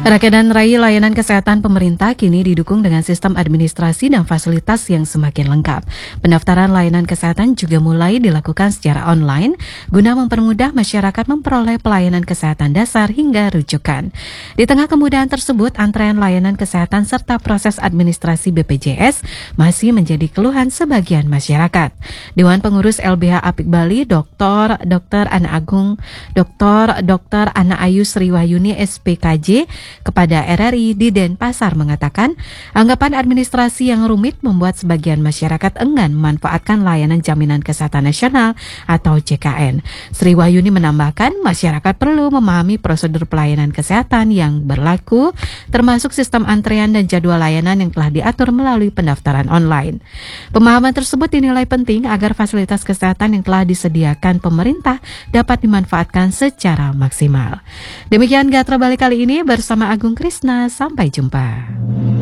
Rakyat dan Rai layanan kesehatan pemerintah kini didukung dengan sistem administrasi dan fasilitas yang semakin lengkap. Pendaftaran layanan kesehatan juga mulai dilakukan secara online guna mempermudah masyarakat memperoleh pelayanan kesehatan dasar hingga rujukan. Di tengah kemudahan tersebut, antrean layanan kesehatan serta proses administrasi BPJS masih menjadi keluhan sebagian masyarakat. Dewan Pengurus LBH Apik Bali, Dr. Ana Ayu Sriwayuni SPKJ kepada RRI di Denpasar mengatakan, anggapan administrasi yang rumit membuat sebagian masyarakat enggan memanfaatkan layanan jaminan kesehatan nasional atau JKN. Sriwayuni menambahkan, masyarakat perlu memahami prosedur pelayanan kesehatan yang berlaku, termasuk sistem antrean dan jadwal layanan yang telah diatur melalui pendaftaran online. Pemahaman tersebut dinilai penting agar fasilitas kesehatan yang telah disediakan pemerintah dapat dimanfaatkan secara maksimal. Demikian Gatra Balik kali ini bersama Agung Krisna. Sampai jumpa.